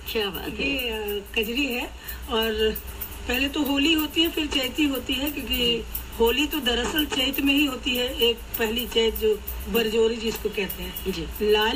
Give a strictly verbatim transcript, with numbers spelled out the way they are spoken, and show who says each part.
Speaker 1: क्या बात है।
Speaker 2: ये अ, कजरी है। और पहले तो होली होती है, फिर चैती होती है, क्योंकि होली तो दरअसल चैत में ही होती है। एक पहली चैत जो बरजोरी जिसको कहते हैं,
Speaker 1: जी।
Speaker 2: लाल